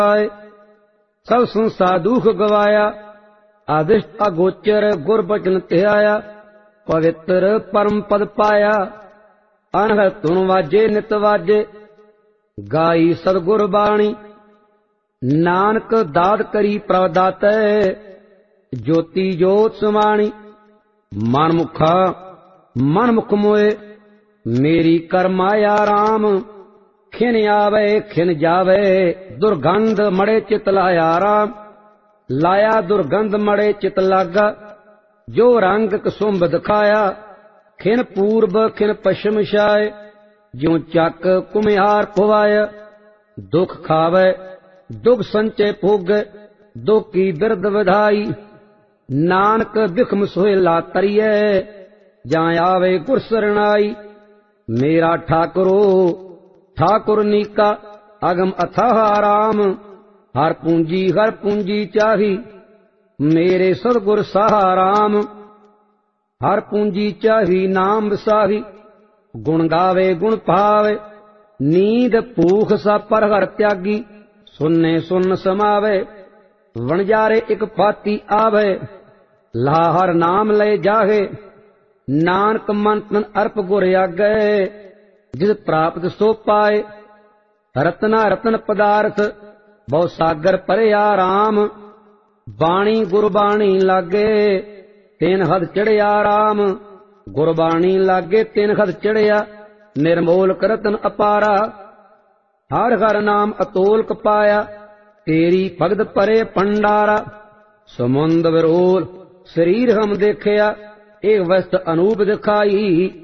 सब संसार दुख गवाया, आदिष्ट अगोचर गुर बचन ध्याया। पवित्र परम पद पाया, अनहद धुन वाजे नित वाजे। गाई सतगुर बाणी, नानक दाद करी प्रभ दातै। ज्योति जोत समाणी, मन मुखा मन मुख मोए। मेरी कर माया राम, खिन आवे खिन जावे। दुर्गंध मड़े चित लाया राम, लाया दुर्गंध मड़े चित लागा। जो रंग कसुंभ दिखाया, खिन पूर्व खिन पश्चिम छाए। ज्यों चक कुम्हार पुवाय, दुख खावे दुख संचय भोग। दुख की बिरद विधाई, नानक बिखम सोहेला तरिए। जां आवे गुर सरणाई, मेरा ठाकुरो ठाकुर नीका। अगम अथाह राम, हर पूंजी चाही। मेरे सतगुर साहा राम, हर पूंजी चाही नाम विसाही। गुण गावे गुण पावे, नींद भूख सब पर हर त्यागी। सुनने सुन समावे, वणजारे एक फाती आवे। ला हर नाम ले जाहे, नानक मन तन अर्प गुर आगे। जिस प्राप्त सो पाए, रतना रतन पदार्थ। बहु सागर परया राम, बाणी गुरबाणी लागे। तिन हद चढ़िया राम, गुरबाणी लागे तिन हद चढ़िया। निर्मोलक रतन अपारा, हर हर नाम अतोलक पाया। तेरी भगत परे भंडारा, समुंद विरोल शरीर हम देखिया। एक वस्त अनूप दिखाई।